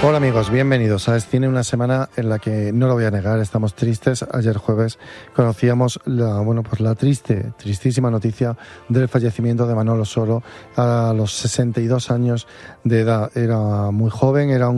Hola amigos, bienvenidos a Cine, una semana en la que, no lo voy a negar, estamos tristes. Ayer jueves conocíamos la tristísima noticia del fallecimiento de Manolo Solo a los 62 años de edad. Era muy joven, era un